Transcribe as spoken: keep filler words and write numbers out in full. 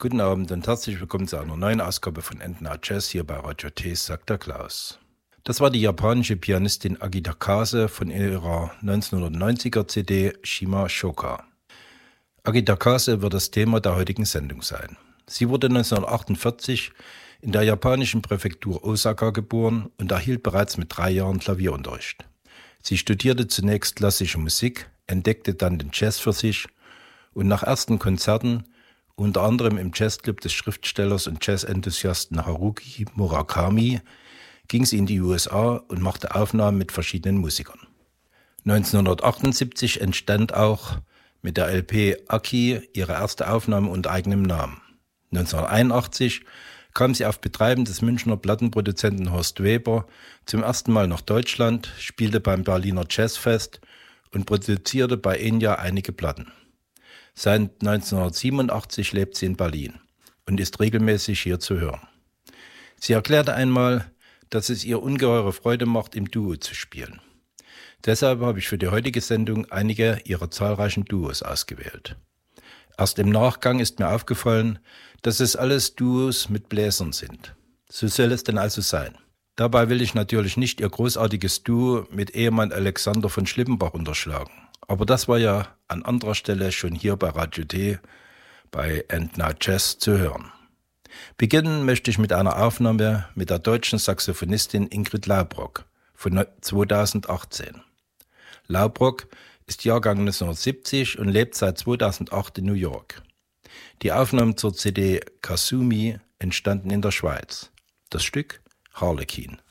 Guten Abend und herzlich willkommen zu einer neuen Ausgabe von And Now Jazz hier bei Radio T, sagt der Klaus. Das war die japanische Pianistin Agi Takase von ihrer neunzehnhundertneunziger C D Shima Shoka. Agi Takase wird das Thema der heutigen Sendung sein. Sie wurde neunzehnhundertachtundvierzig in der japanischen Präfektur Osaka geboren und erhielt bereits mit drei Jahren Klavierunterricht. Sie studierte zunächst klassische Musik, entdeckte dann den Jazz für sich und nach ersten Konzerten, unter anderem im Jazzclub des Schriftstellers und Jazzenthusiasten Haruki Murakami, ging sie in die U S A und machte Aufnahmen mit verschiedenen Musikern. neunzehnhundertachtundsiebzig entstand auch mit der L P Aki ihre erste Aufnahme unter eigenem Namen. neunzehnhunderteinundachtzig kam sie auf Betreiben des Münchner Plattenproduzenten Horst Weber zum ersten Mal nach Deutschland, spielte beim Berliner Jazzfest und produzierte bei Enya einige Platten. Seit neunzehnhundertsiebenundachtzig lebt sie in Berlin und ist regelmäßig hier zu hören. Sie erklärte einmal, dass es ihr ungeheure Freude macht, im Duo zu spielen. Deshalb habe ich für die heutige Sendung einige ihrer zahlreichen Duos ausgewählt. Erst im Nachgang ist mir aufgefallen, dass es alles Duos mit Bläsern sind. So soll es denn also sein. Dabei will ich natürlich nicht ihr großartiges Duo mit Ehemann Alexander von Schlippenbach unterschlagen. Aber das war ja an anderer Stelle schon hier bei Radio T, bei And Now Jazz zu hören. Beginnen möchte ich mit einer Aufnahme mit der deutschen Saxophonistin Ingrid Laubrock von zweitausendachtzehn. Laubrock ist Jahrgang neunzehnhundertsiebzig und lebt seit zweitausendacht in New York. Die Aufnahmen zur C D Kasumi entstanden in der Schweiz. Das Stück Harlequin.